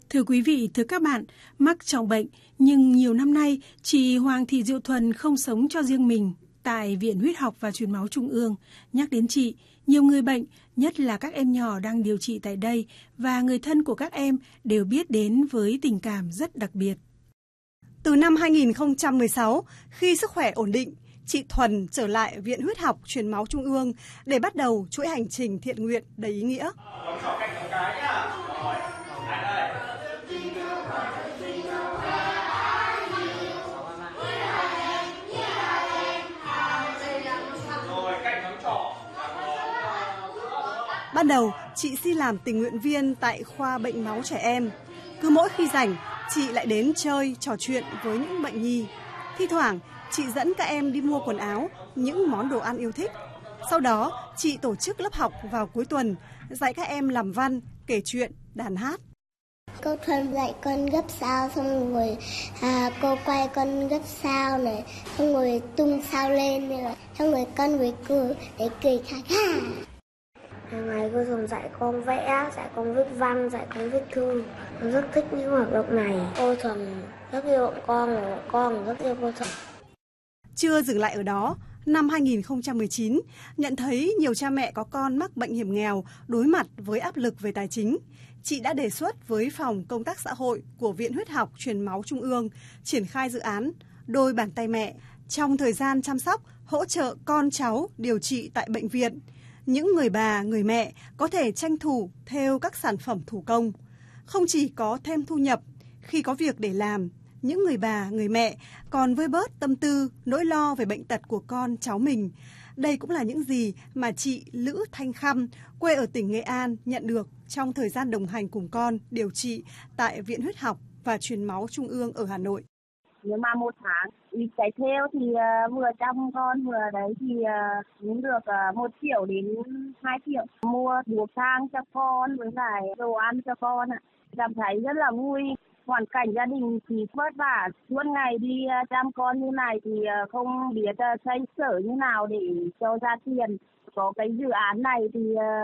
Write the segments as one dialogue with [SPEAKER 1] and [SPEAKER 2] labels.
[SPEAKER 1] Thưa quý vị, thưa các bạn, mắc trọng bệnh nhưng nhiều năm nay chị Hoàng Thị Diệu Thuần không sống cho riêng mình. Tại Viện Huyết học và Truyền máu Trung ương, nhắc đến chị, nhiều người bệnh, nhất là các em nhỏ đang điều trị tại đây và người thân của các em đều biết đến với tình cảm rất đặc biệt.
[SPEAKER 2] Từ năm 2016, khi sức khỏe ổn định, chị Thuần trở lại Viện Huyết học Truyền máu Trung ương để bắt đầu chuỗi hành trình thiện nguyện đầy ý nghĩa. Ban đầu, chị xin làm tình nguyện viên tại khoa bệnh máu trẻ em. Cứ mỗi khi rảnh, chị lại đến chơi, trò chuyện với những bệnh nhi. Thi thoảng, chị dẫn các em đi mua quần áo, những món đồ ăn yêu thích. Sau đó, chị tổ chức lớp học vào cuối tuần, dạy các em làm văn, kể chuyện, đàn hát.
[SPEAKER 3] Cô Thuần dạy con gấp sao, xong rồi cô quay con gấp sao này, xong rồi tung sao lên, xong rồi con với cười để cười khá khá.
[SPEAKER 4] Hàng ngày cô Thuần dạy con vẽ, dạy con viết văn, dạy con viết thư. Con rất thích những hoạt động này. Cô Thuần rất yêu bọn con và con rất yêu cô Thuần.
[SPEAKER 2] Chưa dừng lại ở đó, năm 2019, nhận thấy nhiều cha mẹ có con mắc bệnh hiểm nghèo đối mặt với áp lực về tài chính, chị đã đề xuất với Phòng Công tác Xã hội của Viện Huyết học Truyền máu Trung ương triển khai dự án Đôi bàn tay mẹ trong thời gian chăm sóc, hỗ trợ con cháu điều trị tại bệnh viện. Những người bà, người mẹ có thể tranh thủ thêu các sản phẩm thủ công. Không chỉ có thêm thu nhập, khi có việc để làm, những người bà, người mẹ còn vơi bớt tâm tư, nỗi lo về bệnh tật của con cháu mình. Đây cũng là những gì mà chị Lữ Thanh Khăm, quê ở tỉnh Nghệ An, nhận được trong thời gian đồng hành cùng con điều trị tại Viện Huyết học và Truyền máu Trung ương ở Hà Nội.
[SPEAKER 5] Nếu mà một tháng đi chạy theo thì vừa chăm con vừa đấy thì cũng được 1 triệu đến 2 triệu. Mua thuốc thang cho con với lại đồ ăn cho con ạ. Cảm thấy rất là vui. Hoàn cảnh gia đình thì vất vả, suốt ngày đi chăm con như này thì không biết xoay sở như nào để cho ra tiền. Có cái dự án này thì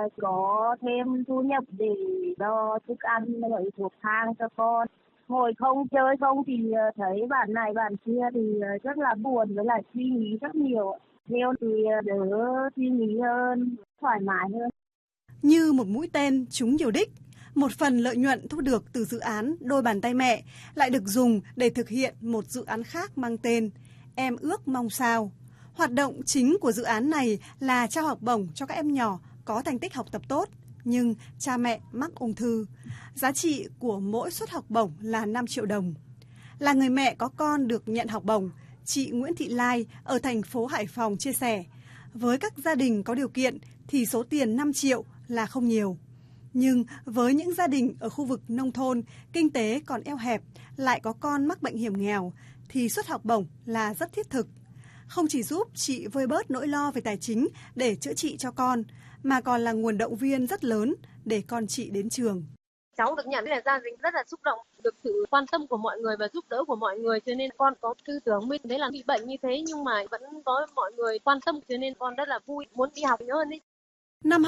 [SPEAKER 5] có thêm thu nhập để lo thức ăn rồi thuốc thang cho con. Ngồi không chơi không thì thấy bạn này bạn kia thì rất là buồn với lại suy nghĩ rất nhiều. Theo thì đỡ suy nghĩ hơn, thoải mái hơn.
[SPEAKER 2] Như một mũi tên trúng nhiều đích, một phần lợi nhuận thu được từ dự án Đôi bàn tay mẹ lại được dùng để thực hiện một dự án khác mang tên Em ước mong sao. Hoạt động chính của dự án này là trao học bổng cho các em nhỏ có thành tích học tập tốt, nhưng cha mẹ mắc ung thư. Giá trị của mỗi suất học bổng là 5 triệu đồng. Là người mẹ có con được nhận học bổng, chị Nguyễn Thị Lai ở thành phố Hải Phòng chia sẻ, với các gia đình có điều kiện thì số tiền 5 triệu là không nhiều. Nhưng với những gia đình ở khu vực nông thôn, kinh tế còn eo hẹp, lại có con mắc bệnh hiểm nghèo, thì suất học bổng là rất thiết thực. Không chỉ giúp chị vơi bớt nỗi lo về tài chính để chữa trị cho con, mà còn là nguồn động viên rất lớn để con chị đến trường.
[SPEAKER 6] Cháu được nhận là gia đình rất là xúc động, được sự quan tâm của mọi người và giúp đỡ của mọi người, cho nên con có tư tưởng mình thấy là bị bệnh như thế nhưng mà vẫn có mọi người quan tâm, cho nên con rất là vui, muốn đi học nhiều hơn đấy.
[SPEAKER 2] Năm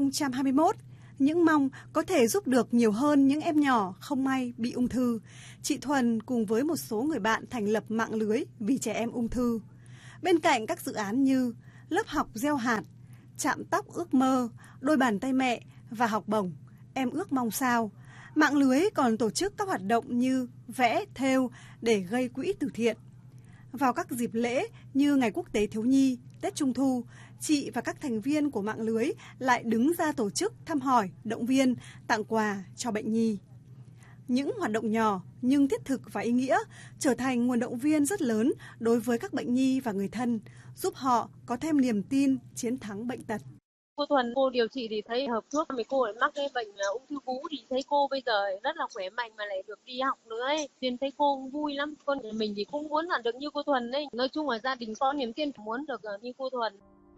[SPEAKER 2] 2021, những mong có thể giúp được nhiều hơn những em nhỏ không may bị ung thư, chị Thuần cùng với một số người bạn thành lập mạng lưới vì trẻ em ung thư. Bên cạnh các dự án như lớp học gieo hạt, chạm tóc ước mơ, đôi bàn tay mẹ và học bổng Em ước mong sao, mạng lưới còn tổ chức các hoạt động như vẽ, thêu để gây quỹ từ thiện. Vào các dịp lễ như Ngày Quốc tế Thiếu nhi, Tết Trung thu, chị và các thành viên của mạng lưới lại đứng ra tổ chức thăm hỏi, động viên, tặng quà cho bệnh nhi. Những hoạt động nhỏ nhưng thiết thực và ý nghĩa trở thành nguồn động viên rất lớn đối với các bệnh nhi và người thân, giúp họ có thêm niềm tin chiến thắng bệnh tật.
[SPEAKER 6] Cô Thuần, cô điều trị thì thấy hợp thuốc, mấy cô lại mắc cái bệnh ung thư vú thì thấy cô bây giờ rất là khỏe mạnh mà lại được đi học nữa ấy. Nên thấy cô vui lắm. Con mình thì cũng muốn là được như cô Thuần ấy. Nói chung là gia đình có niềm tin muốn được như cô Thuần.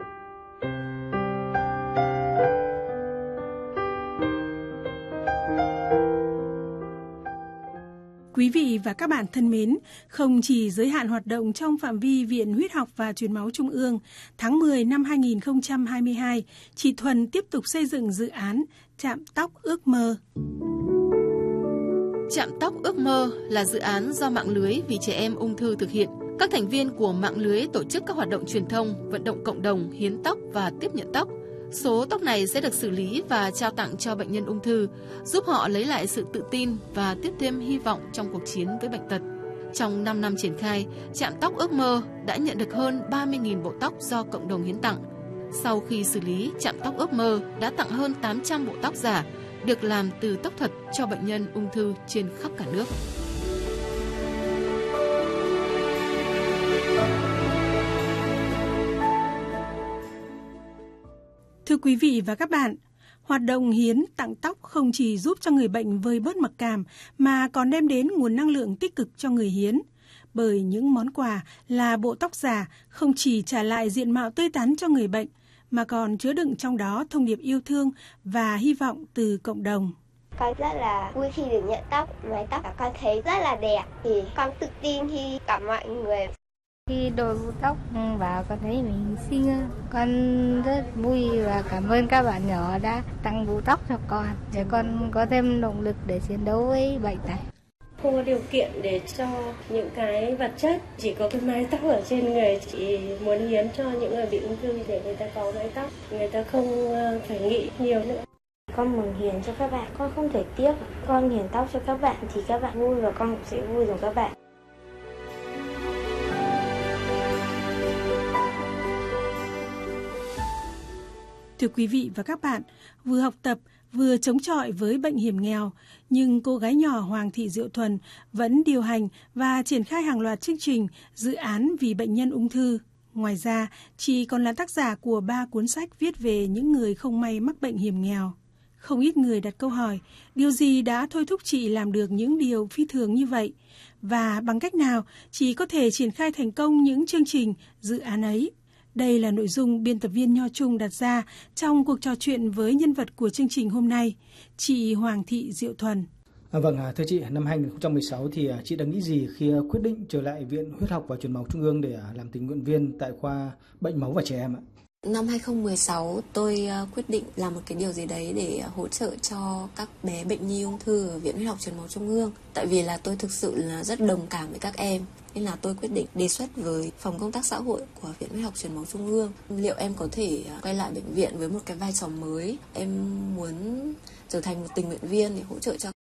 [SPEAKER 1] Quý vị và các bạn thân mến, không chỉ giới hạn hoạt động trong phạm vi Viện Huyết học và Truyền máu Trung ương, tháng 10 năm 2022, chị Thuần tiếp tục xây dựng dự án Chạm tóc ước mơ.
[SPEAKER 7] Chạm tóc ước mơ là dự án do mạng lưới vì trẻ em ung thư thực hiện. Các thành viên của mạng lưới tổ chức các hoạt động truyền thông, vận động cộng đồng, hiến tóc và tiếp nhận tóc. Số tóc này sẽ được xử lý và trao tặng cho bệnh nhân ung thư, giúp họ lấy lại sự tự tin và tiếp thêm hy vọng trong cuộc chiến với bệnh tật. Trong 5 năm triển khai, Chạm tóc ước mơ đã nhận được hơn 30.000 bộ tóc do cộng đồng hiến tặng. Sau khi xử lý, Chạm tóc ước mơ đã tặng hơn 800 bộ tóc giả được làm từ tóc thật cho bệnh nhân ung thư trên khắp cả nước.
[SPEAKER 1] Thưa quý vị và các bạn, hoạt động hiến tặng tóc không chỉ giúp cho người bệnh vơi bớt mặc cảm mà còn đem đến nguồn năng lượng tích cực cho người hiến. Bởi những món quà là bộ tóc giả không chỉ trả lại diện mạo tươi tắn cho người bệnh mà còn chứa đựng trong đó thông điệp yêu thương và hy vọng từ cộng đồng.
[SPEAKER 3] Con rất là vui khi được nhận tóc, mái tóc con thấy rất là đẹp thì con tự tin khi gặp mọi người.
[SPEAKER 8] Khi đội mũ tóc vào con thấy mình xinh hơn. Con rất vui và cảm ơn các bạn nhỏ đã tặng mũ tóc cho con để con có thêm động lực để chiến đấu với bệnh tật.
[SPEAKER 9] Không có điều kiện để cho những cái vật chất, chỉ có cái mái tóc ở trên người. Chị muốn hiến cho những người bị ung thư để người ta có mái tóc, người ta không phải nghĩ nhiều nữa.
[SPEAKER 4] Con muốn hiến cho các bạn, con không thể tiếc. Con hiến tóc cho các bạn thì các bạn vui và con cũng sẽ vui cùng các bạn.
[SPEAKER 1] Thưa quý vị và các bạn, vừa học tập, vừa chống chọi với bệnh hiểm nghèo, nhưng cô gái nhỏ Hoàng Thị Diệu Thuần vẫn điều hành và triển khai hàng loạt chương trình, dự án vì bệnh nhân ung thư. Ngoài ra, chị còn là tác giả của 3 cuốn sách viết về những người không may mắc bệnh hiểm nghèo. Không ít người đặt câu hỏi, điều gì đã thôi thúc chị làm được những điều phi thường như vậy? Và bằng cách nào chị có thể triển khai thành công những chương trình, dự án ấy? Đây là nội dung biên tập viên Nho Trung đặt ra trong cuộc trò chuyện với nhân vật của chương trình hôm nay, chị Hoàng Thị Diệu Thuần.
[SPEAKER 10] Vâng, thưa chị, năm 2016 thì chị đã nghĩ gì khi quyết định trở lại Viện Huyết học và Truyền máu Trung ương để làm tình nguyện viên tại khoa bệnh máu và trẻ em ạ?
[SPEAKER 11] Năm 2016 tôi quyết định làm một cái điều gì đấy để hỗ trợ cho các bé bệnh nhi ung thư ở Viện Huyết học Truyền máu Trung ương. Tại vì là tôi thực sự là rất đồng cảm với các em. Nên là tôi quyết định đề xuất với phòng công tác xã hội của Viện Huyết học Truyền máu Trung ương liệu em có thể quay lại bệnh viện với một cái vai trò mới. Em muốn trở thành một tình nguyện viên để hỗ trợ cho